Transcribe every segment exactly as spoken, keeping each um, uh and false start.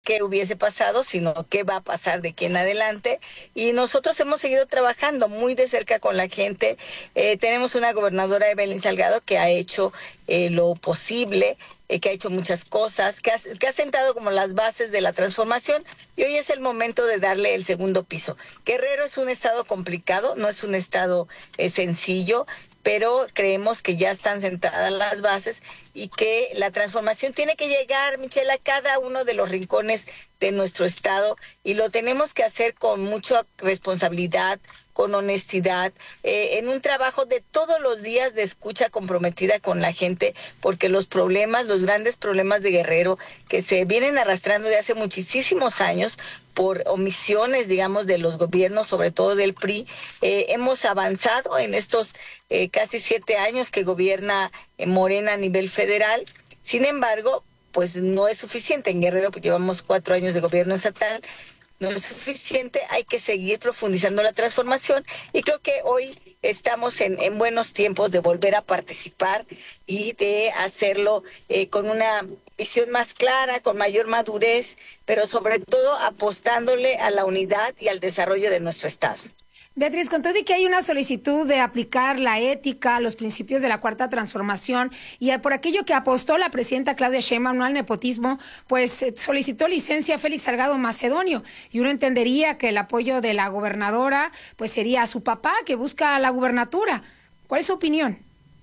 qué hubiese pasado, sino qué va a pasar de aquí en adelante. Y nosotros hemos seguido trabajando muy de cerca con la gente. Eh, tenemos una gobernadora, Evelyn Salgado, que ha hecho eh, lo posible, eh, que ha hecho muchas cosas, que ha, que ha sentado como las bases de la transformación, y hoy es el momento de darle el segundo piso. Guerrero es un estado complicado, no es un estado eh, sencillo, pero creemos que ya están sentadas las bases y que la transformación tiene que llegar, Michelle, a cada uno de los rincones de nuestro estado, y lo tenemos que hacer con mucha responsabilidad, con honestidad, eh, en un trabajo de todos los días de escucha comprometida con la gente, porque los problemas, los grandes problemas de Guerrero que se vienen arrastrando de hace muchísimos años por omisiones, digamos, de los gobiernos, sobre todo del P R I, eh, hemos avanzado en estos eh, casi siete años que gobierna eh, Morena a nivel federal. Sin embargo, pues no es suficiente. En Guerrero pues, llevamos cuatro años de gobierno estatal, no es suficiente, hay que seguir profundizando la transformación, y creo que hoy estamos en, en buenos tiempos de volver a participar y de hacerlo eh, con una visión más clara, con mayor madurez, pero sobre todo apostándole a la unidad y al desarrollo de nuestro estado. Beatriz, con todo y que hay una solicitud de aplicar la ética, los principios de la Cuarta Transformación, y por aquello que apostó la presidenta Claudia Sheinbaum, no al nepotismo, pues solicitó licencia a Félix Salgado Macedonio, y uno entendería que el apoyo de la gobernadora pues sería a su papá, que busca la gubernatura. ¿Cuál es su opinión?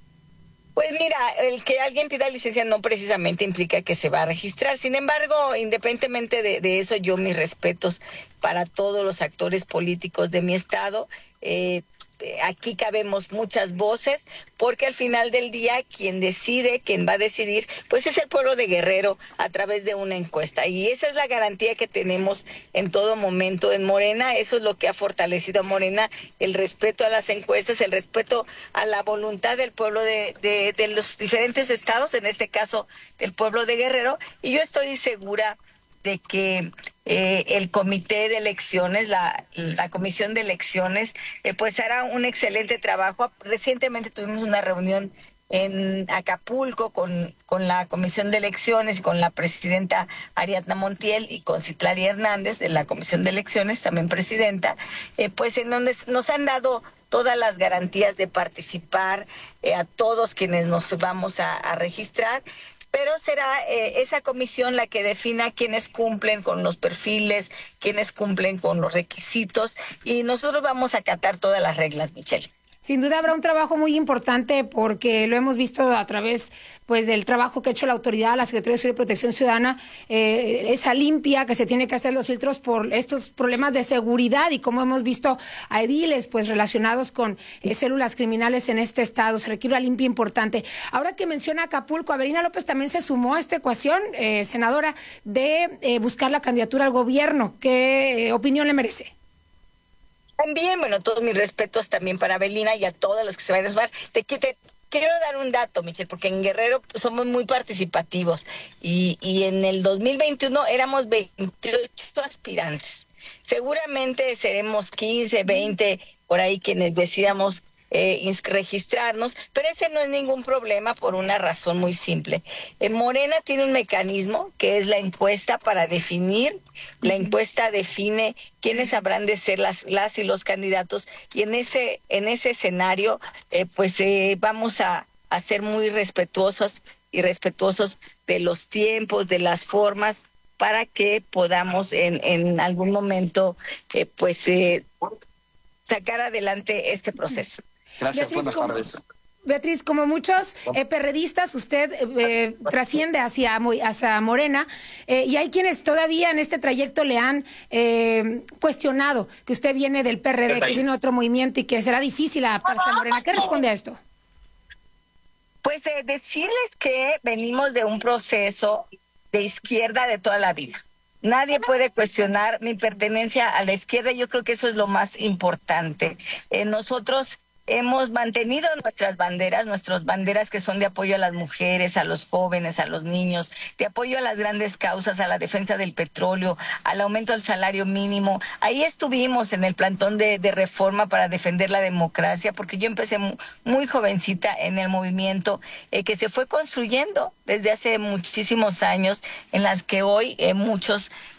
Pues mira, el que alguien pida licencia no precisamente implica que se va a registrar. Sin embargo, independientemente de, de eso, yo mis respetos para todos los actores políticos de mi estado. Eh, aquí cabemos muchas voces, porque al final del día quien decide, quien va a decidir, pues es el pueblo de Guerrero a través de una encuesta. Y esa es la garantía que tenemos en todo momento en Morena. Eso es lo que ha fortalecido a Morena, el respeto a las encuestas, el respeto a la voluntad del pueblo de, de, de los diferentes estados, en este caso del pueblo de Guerrero. Y yo estoy segura de que eh, el comité de elecciones, la, la comisión de elecciones, eh, pues hará un excelente trabajo. Recientemente tuvimos una reunión en Acapulco con, con la comisión de elecciones y con la presidenta Ariadna Montiel y con Citlali Hernández de la comisión de elecciones, también presidenta, eh, pues en donde nos han dado todas las garantías de participar eh, a todos quienes nos vamos a, a registrar. Pero será eh, esa comisión la que defina quiénes cumplen con los perfiles, quiénes cumplen con los requisitos, y nosotros vamos a acatar todas las reglas, Michelle. Sin duda habrá un trabajo muy importante, porque lo hemos visto a través pues del trabajo que ha hecho la autoridad, la Secretaría de Seguridad y Protección Ciudadana, eh, esa limpia que se tiene que hacer los filtros por estos problemas de seguridad, y como hemos visto a ediles pues relacionados con eh, células criminales en este estado. Se requiere una limpia importante. Ahora que menciona Acapulco, Avelina López también se sumó a esta ecuación, eh, senadora, de eh, buscar la candidatura al gobierno. ¿Qué eh, opinión le merece? También, bueno, todos mis respetos también para Avelina y a todos los que se vayan a sumar. Te, te quiero dar un dato, Michelle, porque en Guerrero pues, somos muy participativos, y, y en el dos mil veintiuno éramos veintiocho aspirantes. Seguramente seremos quince, veinte, por ahí quienes decidamos eh, registrarnos, pero ese no es ningún problema por una razón muy simple. Eh, Morena tiene un mecanismo que es la encuesta para definir, la encuesta define quiénes habrán de ser las, las y los candidatos, y en ese, en ese escenario eh, pues eh, vamos a, a ser muy respetuosos y respetuosos de los tiempos, de las formas, para que podamos en, en algún momento eh, pues eh, sacar adelante este proceso. Gracias, buenas tardes. Beatriz, como muchos eh, perredistas, usted eh, trasciende hacia, hacia Morena, eh, y hay quienes todavía en este trayecto le han eh, cuestionado que usted viene del P R D, que viene otro movimiento y que será difícil adaptarse a Morena. ¿Qué responde a esto? Pues eh, decirles que venimos de un proceso de izquierda de toda la vida. Nadie puede cuestionar mi pertenencia a la izquierda. Yo creo que eso es lo más importante. Eh, nosotros hemos mantenido nuestras banderas, nuestras banderas que son de apoyo a las mujeres, a los jóvenes, a los niños, de apoyo a las grandes causas, a la defensa del petróleo, al aumento del salario mínimo. Ahí estuvimos en el plantón de, de reforma para defender la democracia, porque yo empecé muy, muy jovencita en el movimiento eh, que se fue construyendo desde hace muchísimos años, en las que hoy eh, muchos